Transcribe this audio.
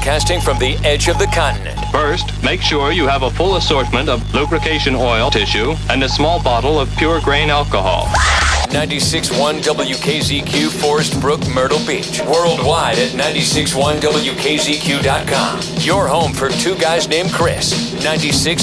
broadcasting from the edge of the continent. First, make sure you have a full assortment of lubrication oil, tissue, and a small bottle of pure grain alcohol. 96.1 WKZQ, Forest Brook, Myrtle Beach. Worldwide at 96.1WKZQ.com. Your home for two guys named Chris. 96.